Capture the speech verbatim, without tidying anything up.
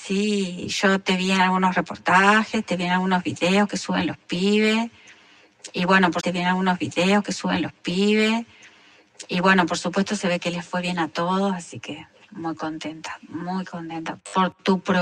Sí, yo te vi en algunos reportajes, te vi en algunos videos que suben los pibes. Y bueno, por te vi en algunos videos que suben los pibes. Y bueno, por supuesto se ve que les fue bien a todos, así que muy contenta, muy contenta por tu pro